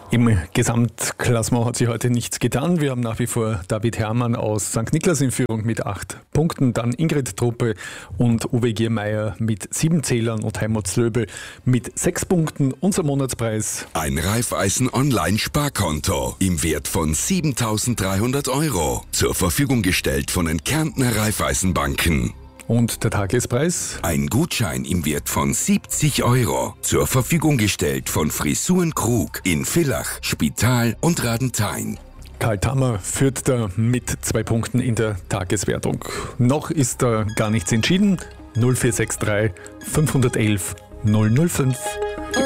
Im Gesamtklassement hat sich heute nichts getan. Wir haben nach wie vor David Herrmann aus St. Niklas in Führung mit 8 Punkten, dann Ingrid Truppe und Uwe Giermeier mit 7 Zählern und Helmut Slöbel mit 6 Punkten. Unser Monatspreis: ein Raiffeisen Online-Sparkonto im Wert von 7.300 € zur Verfügung gestellt von den Kärntner Raiffeisenbanken. Und der Tagespreis: ein Gutschein im Wert von 70 € zur Verfügung gestellt von Frisuren Krug in Villach, Spital und Radenthein. Karl Tammer führt da mit 2 Punkten in der Tageswertung. Noch ist da gar nichts entschieden. 0463 511 005.